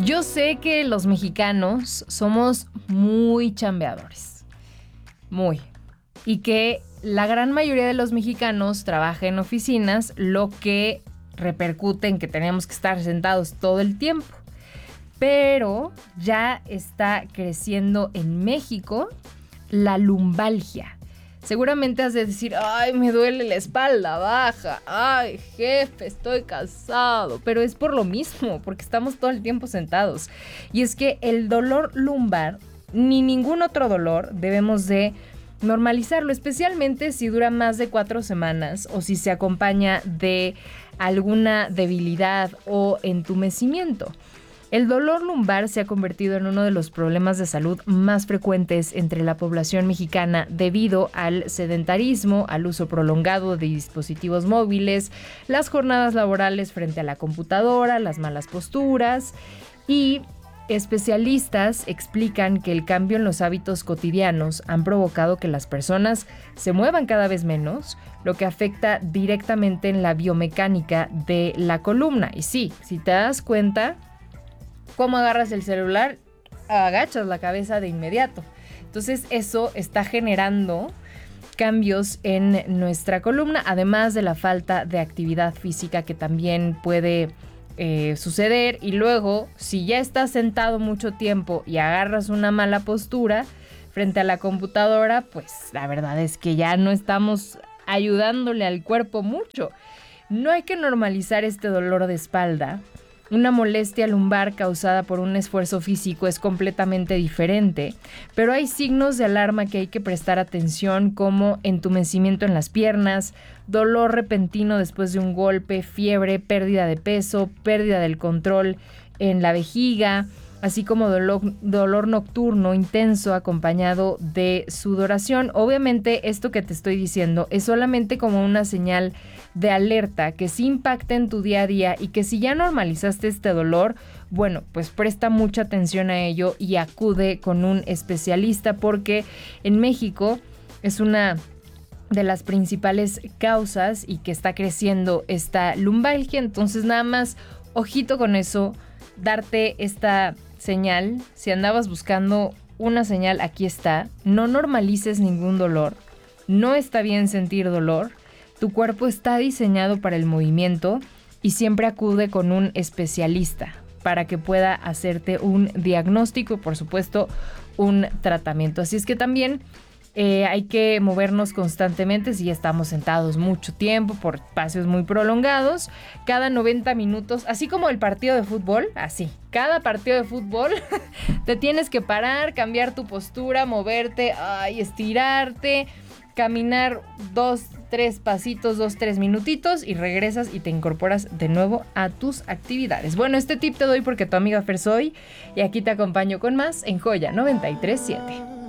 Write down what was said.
Yo sé que los mexicanos somos muy chambeadores, muy, y que la gran mayoría de los mexicanos trabaja en oficinas, lo que repercute en que tenemos que estar sentados todo el tiempo. Pero ya está creciendo en México la lumbalgia. Seguramente has de decir, ay, me duele la espalda baja, ay, jefe, estoy cansado, pero es por lo mismo, porque estamos todo el tiempo sentados. Y es que el dolor lumbar, ni ningún otro dolor, debemos de normalizarlo, especialmente si dura más de 4 semanas o si se acompaña de alguna debilidad o entumecimiento. El dolor lumbar se ha convertido en uno de los problemas de salud más frecuentes entre la población mexicana debido al sedentarismo, al uso prolongado de dispositivos móviles, las jornadas laborales frente a la computadora, las malas posturas, y especialistas explican que el cambio en los hábitos cotidianos han provocado que las personas se muevan cada vez menos, lo que afecta directamente en la biomecánica de la columna. Y sí, si te das cuenta, cómo agarras el celular, agachas la cabeza de inmediato. Entonces eso está generando cambios en nuestra columna, además de la falta de actividad física que también puede suceder. Y luego, si ya estás sentado mucho tiempo y agarras una mala postura frente a la computadora, pues la verdad es que ya no estamos ayudándole al cuerpo mucho. No hay que normalizar este dolor de espalda. Una molestia lumbar causada por un esfuerzo físico es completamente diferente, pero hay signos de alarma que hay que prestar atención, como entumecimiento en las piernas, dolor repentino después de un golpe, fiebre, pérdida de peso, pérdida del control en la vejiga, así como dolor nocturno intenso acompañado de sudoración. Obviamente esto que te estoy diciendo es solamente como una señal de alerta que sí impacta en tu día a día, y que si ya normalizaste este dolor, bueno, pues presta mucha atención a ello y acude con un especialista, porque en México es una de las principales causas y que está creciendo esta lumbalgia. Entonces nada más, ojito con eso, darte esta señal. Si andabas buscando una señal, aquí está. No normalices ningún dolor. No está bien sentir dolor. Tu cuerpo está diseñado para el movimiento y siempre acude con un especialista para que pueda hacerte un diagnóstico y, por supuesto, un tratamiento. Así es que también hay que movernos constantemente si estamos sentados mucho tiempo por espacios muy prolongados. Cada 90 minutos, así como el partido de fútbol, así, cada partido de fútbol te tienes que parar, cambiar tu postura, moverte, estirarte, caminar 2-3 pasitos, 2-3 minutitos, y regresas y te incorporas de nuevo a tus actividades. Bueno, este tip te doy porque tu amiga Fer soy, y aquí te acompaño con más en Joya 93.7.